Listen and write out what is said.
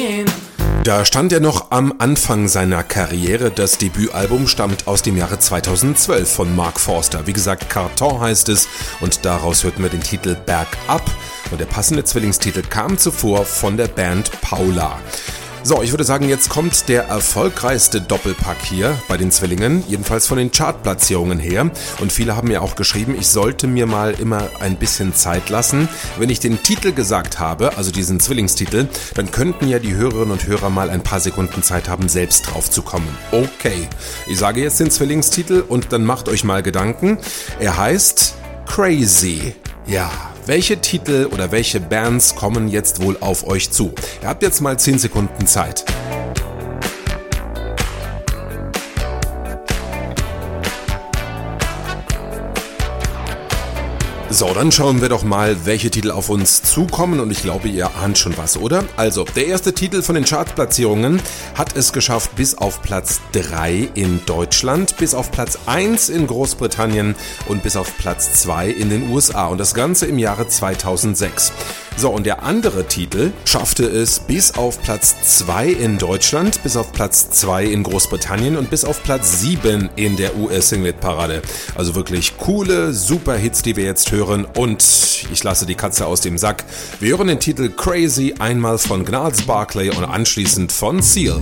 again. Da stand er noch am Anfang seiner Karriere. Das Debütalbum stammt aus dem Jahre 2012 von Mark Forster. Wie gesagt, Carton heißt es und daraus hörten wir den Titel Bergab. Und der passende Zwillingstitel kam zuvor von der Band Paula. So, ich würde sagen, jetzt kommt der erfolgreichste Doppelpack hier bei den Zwillingen, jedenfalls von den Chartplatzierungen her. Und viele haben mir auch geschrieben, ich sollte mir mal immer ein bisschen Zeit lassen. Wenn ich den Titel gesagt habe, also diesen Zwillingstitel, dann könnten ja die Hörerinnen und Hörer mal ein paar Sekunden Zeit haben, selbst drauf zu kommen. Okay, ich sage jetzt den Zwillingstitel und dann macht euch mal Gedanken. Er heißt Crazy. Ja, welche Titel oder welche Bands kommen jetzt wohl auf euch zu? Ihr habt jetzt mal 10 Sekunden Zeit. So, dann schauen wir doch mal, welche Titel auf uns zukommen und ich glaube, ihr ahnt schon was, oder? Also, der erste Titel von den Chartplatzierungen hat es geschafft bis auf Platz 3 in Deutschland, bis auf Platz 1 in Großbritannien und bis auf Platz 2 in den USA und das Ganze im Jahre 2006. So, und der andere Titel schaffte es bis auf Platz 2 in Deutschland, bis auf Platz 2 in Großbritannien und bis auf Platz 7 in der US-Singlet-Parade. Also wirklich coole, super Hits, die wir jetzt hören und ich lasse die Katze aus dem Sack. Wir hören den Titel Crazy einmal von Gnarls Barkley und anschließend von Seal.